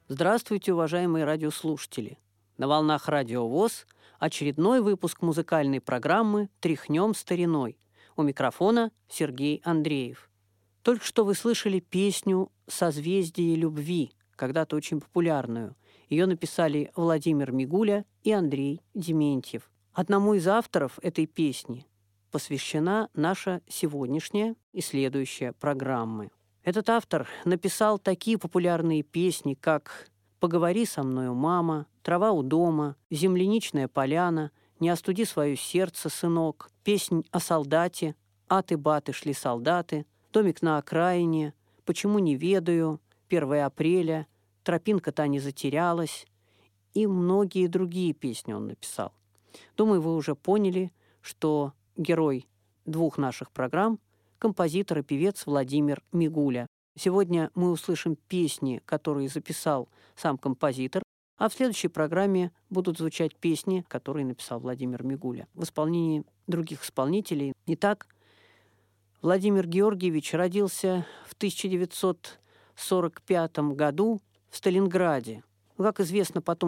Здравствуйте, уважаемые радиослушатели! На волнах Радио ВОС очередной выпуск музыкальной программы «Тряхнем стариной». У микрофона Сергей Андреев. Только что вы слышали песню «Созвездие любви», когда-то очень популярную. Ее написали Владимир Мигуля и Андрей Дементьев. Одному из авторов этой песни посвящена наша сегодняшняя и следующая программы. Этот автор написал такие популярные песни, как «Поговори со мною, мама», «Трава у дома», «Земляничная поляна», «Не остуди свое сердце, сынок», песнь о солдате, «Аты-баты шли солдаты», «Домик на окраине», «Почему не ведаю», «1 апреля», «Тропинка та не затерялась» и многие другие песни он написал. Думаю, вы уже поняли, что герой двух наших программ – композитор и певец Владимир Мигуля. Сегодня мы услышим песни, которые записал сам композитор, а в следующей программе будут звучать песни, которые написал Владимир Мигуля в исполнении других исполнителей. Итак, Владимир Георгиевич родился в 1945 году в Сталинграде. Как известно, потом